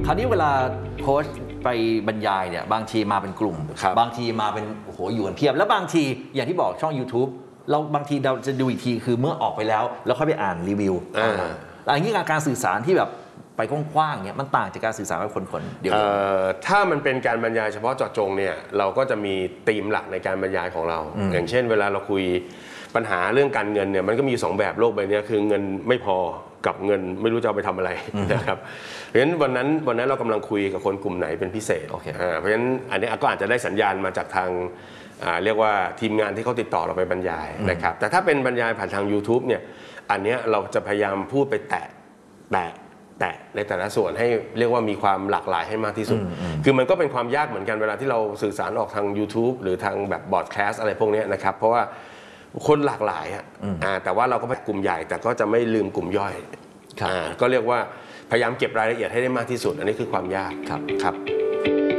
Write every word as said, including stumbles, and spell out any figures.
คราวนี้เวลาโค้ชไปบรรยายเนี่ยบางทีมาเป็นกลุ่มบางทีมาเป็นโอ้โหอยู่กันเพียบแล้วบางทีอย่างที่บอกช่อง YouTube เราบางทีเราจะดูอีกทีคือเมื่อออกไปแล้วแล้วค่อยไปอ่านรีวิวอันนี้การสื่อสารที่แบบไปกว้างๆเนี่ยมันต่างจากการสื่อสารกับคนๆเดียวถ้ามันเป็นการบรรยายเฉพาะเจาะจงเนี่ยเราก็จะมีธีมหลักในการบรรยายของเราอย่างเช่นเวลาเราคุยปัญหาเรื่องการเงินเนี่ยมันก็มีสองแบบโลกใบนี้คือเงินไม่พอกับเงินไม่รู้จะเอาไปทำอะไรนะครับเพราะฉะนั้นวันนั้นวันนั้นเรากำลังคุยกับคนกลุ่มไหนเป็นพิเศษ okay. เพราะฉะนั้นอันนี้ก็อาจจะได้สัญญาณมาจากทางเรียกว่าทีมงานที่เขาติดต่อเราไปบรรยายนะครับแต่ถ้าเป็นบรรยายผ่านทาง YouTube เนี่ยอันนี้เราจะพยายามพูดไปแตะแตะแตะในแต่ละส่วนให้เรียกว่ามีความหลากหลายให้มากที่สุดคือมันก็เป็นความยากเหมือนกันเวลาที่เราสื่อสารออกทาง YouTube หรือทางแบบบอดแคสต์อะไรพวกนี้นะครับเพราะว่าคนหลากหลายอ่ะแต่ว่าเราก็เป็นกลุ่มใหญ่แต่ก็จะไม่ลืมกลุ่มย่อยก็เรียกว่าพยายามเก็บรายละเอียดให้ได้มากที่สุดอันนี้คือความยากครับ